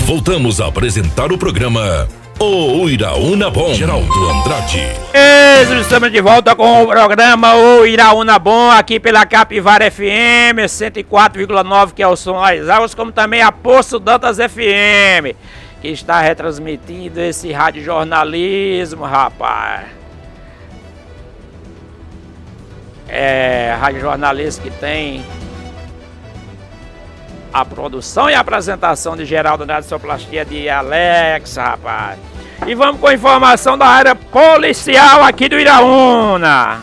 voltamos a apresentar o programa O Iraúna Bom. Geraldo Andrade. Estamos de volta com o programa O Iraúna Bom, aqui pela Capivara FM 104,9, que é o som das águas, como também a Poço Dantas FM, que está retransmitindo esse rádio jornalismo, rapaz. Rádio jornalismo que tem a produção e a apresentação de Geraldo Andrade, sonoplastia de Alex, rapaz. E vamos com a informação da área policial aqui do Iraúna.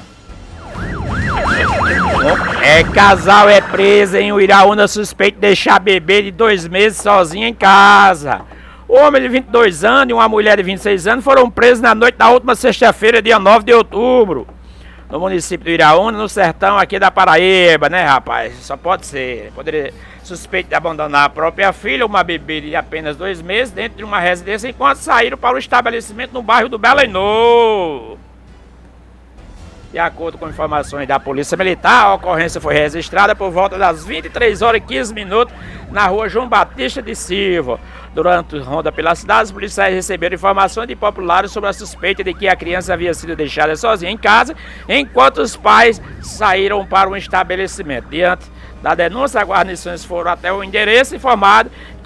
Casal é preso em Iraúna suspeito de deixar bebê de 2 meses sozinho em casa. O homem de 22 anos e uma mulher de 26 anos foram presos na noite da última sexta-feira, dia 9 de outubro. No município do Iraúna, no sertão aqui da Paraíba, né, rapaz? Só pode ser. Poderia suspeito de abandonar a própria filha, uma bebê de apenas 2 meses, dentro de uma residência, enquanto saíram para o estabelecimento no bairro do Belém Novo. De acordo com informações da Polícia Militar, a ocorrência foi registrada por volta das 23h15 na rua João Batista de Silva. Durante ronda pela cidade, os policiais receberam informações de populares sobre a suspeita de que a criança havia sido deixada sozinha em casa, enquanto os pais saíram para um estabelecimento. Diante da denúncia, as guarnições foram até o endereço informado